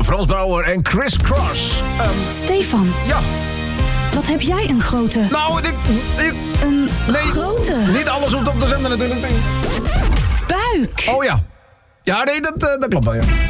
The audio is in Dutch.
Frans Bauer en Chris Cross. Stefan. Ja. Wat heb jij een grote... Nou, Een grote... Niet alles hoeft op te zenden natuurlijk. Buik. Oh ja. Ja, nee, dat klopt wel, ja.